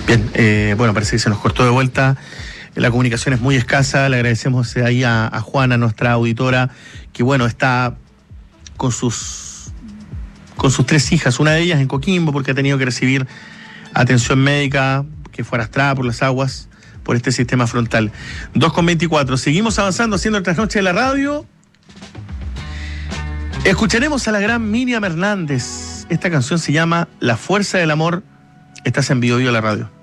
Bien, bueno, parece que se nos cortó de vuelta. La comunicación es muy escasa. Le agradecemos ahí a Juana, nuestra auditora, que bueno, está con sus 3 hijas. Una de ellas en Coquimbo, porque ha tenido que recibir atención médica que fue arrastrada por las aguas por este sistema frontal. 2:24. Seguimos avanzando haciendo el trasnoche de la radio. Escucharemos a la gran Miriam Hernández. Esta canción se llama La Fuerza del Amor. Estás en Bio Bio la radio.